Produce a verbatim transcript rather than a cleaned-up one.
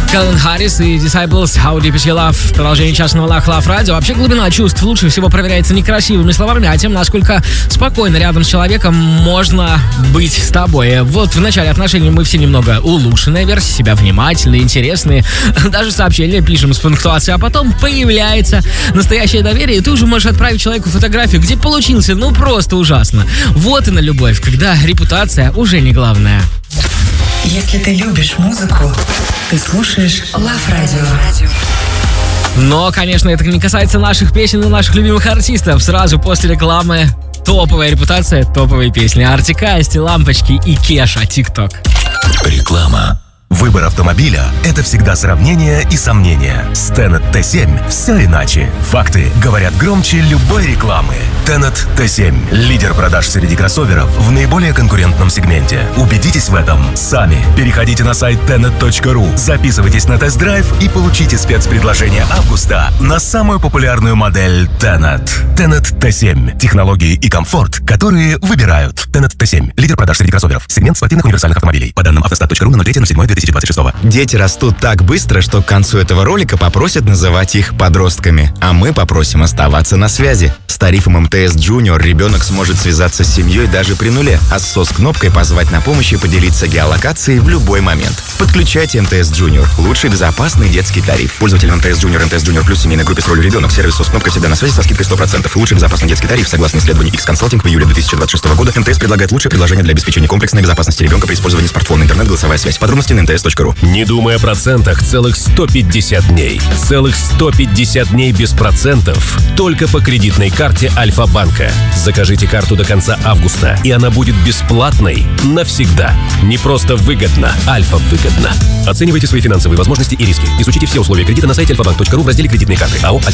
Кэлвин Харрис и Disciples, How Deep Is Your Love. В продолжении часа на волнах Love Radio. Вообще глубина чувств лучше всего проверяется не красивыми словами, а тем, насколько спокойно рядом с человеком можно быть с тобой. Вот в начале отношений мы все немного улучшенная версия себя, внимательные, интересные. Даже сообщения пишем с пунктуацией, а потом появляется настоящее доверие, и ты уже можешь отправить человеку фотографию, где получился, ну просто ужасно. Вот и на любовь, когда репутация уже не главное. Если ты любишь музыку, ты слушаешь Love Radio. Но, конечно, это не касается наших песен и наших любимых артистов. Сразу после рекламы топовая репутация, топовые песни. Артик и Асти, Лампочки и Кеша, ТикТок. Реклама. Выбор автомобиля – это всегда сравнение и сомнения. С Tenet Т семь все иначе. Факты говорят громче любой рекламы. Tenet Т семь – лидер продаж среди кроссоверов в наиболее конкурентном сегменте. Убедитесь в этом сами. Переходите на сайт tenet точка ру, записывайтесь на тест-драйв и получите спецпредложение августа на самую популярную модель Tenet. Tenet Т семь – технологии и комфорт, которые выбирают. Tenet Т семь – лидер продаж среди кроссоверов. Сегмент спортивных универсальных автомобилей. По данным автостат точка ру на ноль третьего седьмого две тысячи двадцать шестого. Дети растут так быстро, что к концу этого ролика попросят называть их подростками. А мы попросим оставаться на связи. С тарифом эм тэ эс Junior ребенок сможет связаться с семьей даже при нуле, а с сос-кнопкой позвать на помощь и поделиться геолокацией в любой момент. Подключайте эм тэ эс Junior. Лучший безопасный детский тариф. Пользователям эм тэ эс Junior, эм тэ эс Junior Plus семейной группе с ролью ребенок. Сервис сос-кнопкой всегда на связи со скидкой сто процентов. Лучший безопасный детский тариф. Согласно исследованию X-Consulting в июле две тысячи двадцать шестого года, эм тэ эс предлагает лучшее предложение для обеспечения комплексной безопасности ребенка при использовании смартфона, интернет, голосовая связь. Подробности на эм тэ эс точка ру. Не думай о процентах целых сто пятьдесят дней. Целых сто пятьдесят дней без процентов. Только по кредитной карте Альфа-банка. Закажите карту до конца августа, и она будет бесплатной навсегда. Не просто выгодно, Альфа-выгодно. Оценивайте свои финансовые возможности и риски. Изучите все условия кредита на сайте альфа банк точка ру в разделе «Кредитные карты». АО «Альфа-банк».